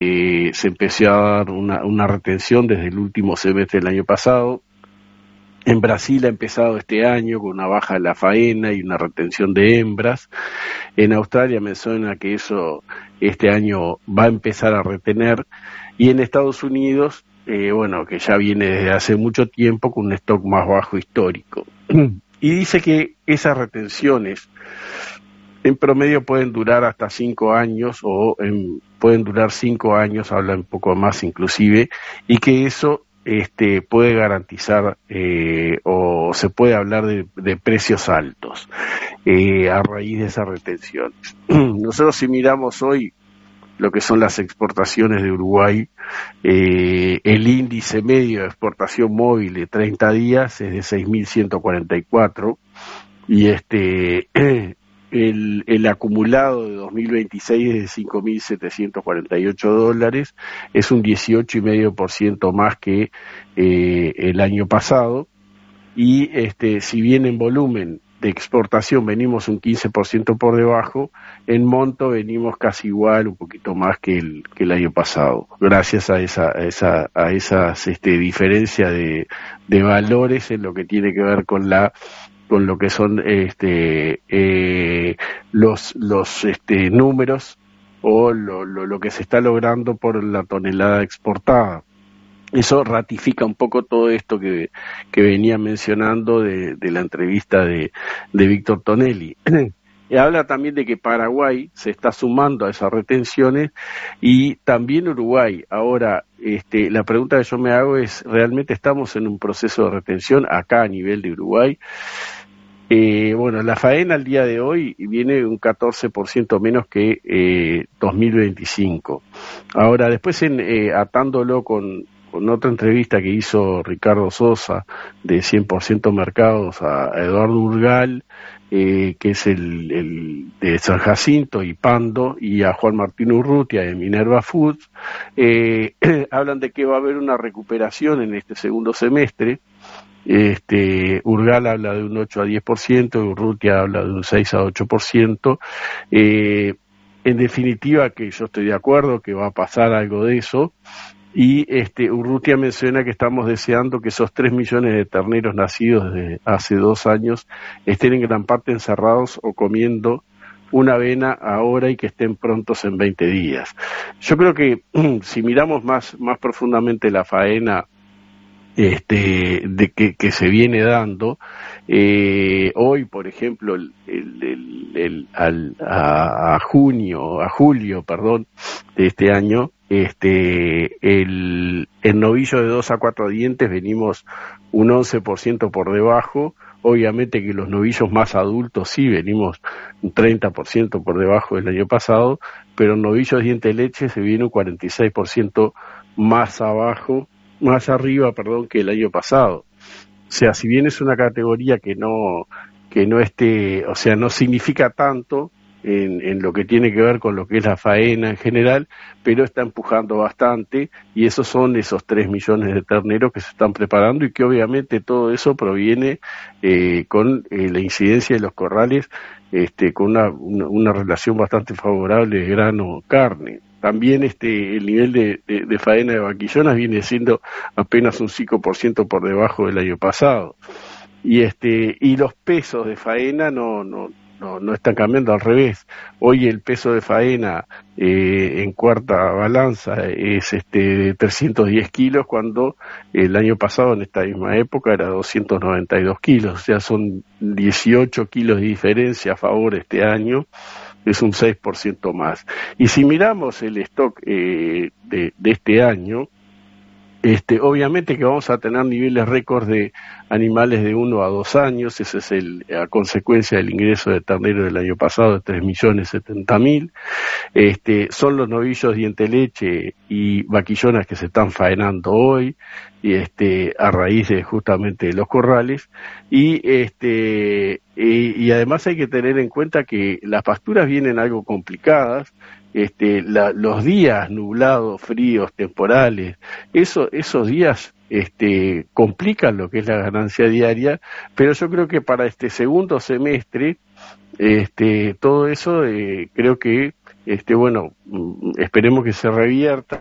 se empezó a dar una retención desde el último semestre del año pasado. En Brasil ha empezado este año con una baja de la faena y una retención de hembras. En Australia me suena que eso este año va a empezar a retener. Y en Estados Unidos, bueno, que ya viene desde hace mucho tiempo con un stock más bajo histórico. Y dice que esas retenciones en promedio pueden durar hasta 5 años pueden durar 5 años, habla un poco más inclusive, y que eso puede garantizar o se puede hablar de precios altos a raíz de esas retenciones. Nosotros si miramos hoy lo que son las exportaciones de Uruguay, el índice medio de exportación móvil de 30 días es de 6.144 y el acumulado de 2026 es de $5.748, es un 18,5% más que el año pasado, y si bien en volumen de exportación venimos un 15% por debajo, en monto venimos casi igual, un poquito más que el año pasado, gracias a esas diferencia de valores en lo que tiene que ver con lo que son los números o lo que se está logrando por la tonelada exportada. Eso ratifica un poco todo esto que venía mencionando de la entrevista de Víctor Tonelli. Y habla también de que Paraguay se está sumando a esas retenciones y también Uruguay. Ahora, la pregunta que yo me hago es, ¿realmente estamos en un proceso de retención acá a nivel de Uruguay? Bueno, la faena al día de hoy viene un 14% menos que 2025. Ahora, después atándolo con otra entrevista que hizo Ricardo Sosa de 100% Mercados a Eduardo Urgal, que es el de San Jacinto y Pando, y a Juan Martín Urrutia de Minerva Foods, hablan de que va a haber una recuperación en este segundo semestre. Urgal habla de un 8 a 10%, Urrutia habla de un 6 a 8%. En definitiva, que yo estoy de acuerdo que va a pasar algo de eso. Y Urrutia menciona que estamos deseando que esos 3 millones de terneros nacidos desde hace 2 años estén en gran parte encerrados o comiendo una avena ahora y que estén prontos en 20 días. Yo creo que si miramos más profundamente la faena de que se viene dando, hoy por ejemplo a julio de este año, el novillo de 2 a 4 dientes venimos un 11% por debajo. Obviamente que los novillos más adultos sí venimos un 30% por debajo del año pasado, pero novillos diente de leche se viene un 46% más arriba, que el año pasado. O sea, si bien es una categoría que no o sea, no significa tanto en lo que tiene que ver con lo que es la faena en general, pero está empujando bastante, y esos son esos 3 millones de terneros que se están preparando, y que obviamente todo eso proviene con la incidencia de los corrales, con una relación bastante favorable de grano-carne. También el nivel de faena de vaquillonas viene siendo apenas un 5% por debajo del año pasado. Y los pesos de faena no están cambiando, al revés. Hoy el peso de faena en cuarta balanza es de 310 kilos, cuando el año pasado en esta misma época era 292 kilos, o sea, son 18 kilos de diferencia a favor este año, es un 6% más. Y si miramos el stock de este año, obviamente que vamos a tener niveles récords de animales de 1 a 2 años, ese es a consecuencia del ingreso de ternero del año pasado de 3.070.000. Son los novillos diente leche y vaquillonas que se están faenando hoy, y a raíz de justamente de los corrales, y además hay que tener en cuenta que las pasturas vienen algo complicadas. Los días nublados, fríos, temporales, esos días complican lo que es la ganancia diaria, pero yo creo que para este segundo semestre todo eso creo que bueno, esperemos que se revierta.